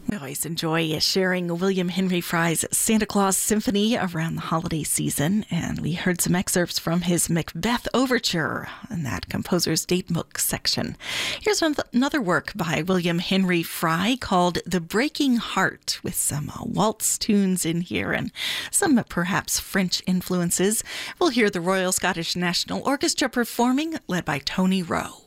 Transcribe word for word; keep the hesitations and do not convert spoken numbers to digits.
We always enjoy sharing William Henry Fry's Santa Claus Symphony around the holiday season, and we heard some excerpts from his Macbeth Overture in that composer's datebook section. Here's another work by William Henry Fry called The Breaking Heart, with some uh, waltz tunes in here and some uh, perhaps French influences. We'll hear the Royal Scottish National Orchestra performing, led by Tony Rowe.